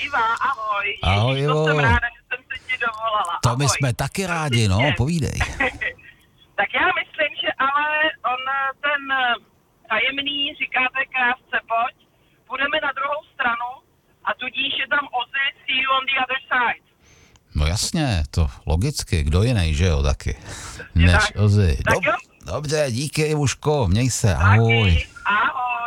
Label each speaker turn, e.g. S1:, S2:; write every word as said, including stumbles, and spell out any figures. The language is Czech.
S1: Iva, ahoj.
S2: Ahoj,
S1: Ježiš, to
S2: Ivo.
S1: jsem ráda, že jsem se ti dovolala.
S2: To
S1: ahoj.
S2: my jsme taky rádi, no, povídej.
S1: Tak já myslím, že ale on ten tajemný, říkáte krásce, pojď, půjdeme na druhou stranu a tudíž je tam Ozzy, see you on the other side.
S2: No jasně, to logicky, kdo jiný, že jo, taky. Než
S1: tak.
S2: Ozzy.
S1: Tak
S2: Dob-
S1: jo.
S2: Dobře, díky, Ivuško, měj se, ahoj.
S1: Taky.